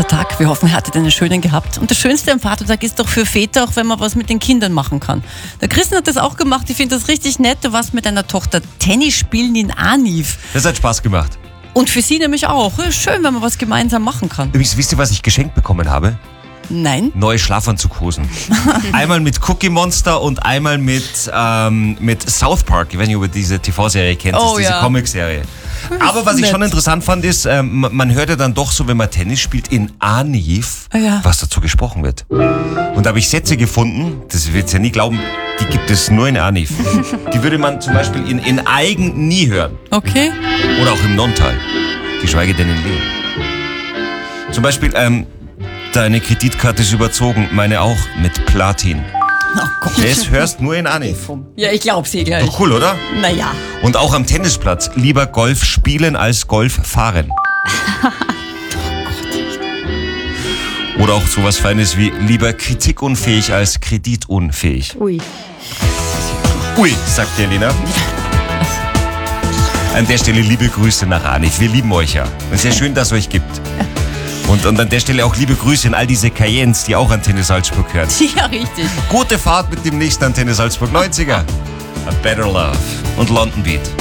Tag. Wir hoffen, er hattet einen schönen gehabt. Und das Schönste am Vatertag ist doch für Väter auch, wenn man was mit den Kindern machen kann. Der Christian hat das auch gemacht. Ich finde das richtig nett. Du warst mit deiner Tochter Tennis spielen in Aniv. Das hat Spaß gemacht. Und für sie nämlich auch. Ja, schön, wenn man was gemeinsam machen kann. Übrigens, wisst ihr, was ich geschenkt bekommen habe? Nein. Neue Schlafanzughosen. Einmal mit Cookie Monster und einmal mit South Park. Ich weiß nicht, ob ihr diese TV-Serie kennt. Das ist diese Comic-Serie. Aber was ich schon interessant fand, ist, man hört ja dann doch so, wenn man Tennis spielt, in Aniv, was dazu gesprochen wird. Und da habe ich Sätze gefunden, das wird ihr ja nie glauben, die gibt es nur in Aniv. Die würde man zum Beispiel in Aigen nie hören. Okay. Oder auch im Nonntal. Geschweige denn in Leon. Zum Beispiel, deine Kreditkarte ist überzogen, meine auch, mit Platin. Oh Gott. Das hörst nur in Aniv. Ja, ich glaub's eh gleich. Doch cool, oder? Naja. Und auch am Tennisplatz, lieber Golf spielen als Golf fahren. Oder auch sowas Feines wie lieber kritikunfähig als kreditunfähig. Ui. Ui, sagt die Elena. An der Stelle liebe Grüße nach Aniv. Wir lieben euch ja. Es ist ja schön, dass es euch gibt. Und an der Stelle auch liebe Grüße in all diese Cayennes, die auch Antenne Salzburg hören. Ja, richtig. Gute Fahrt mit dem nächsten Antenne Salzburg 90er. A Better Love und London Beat.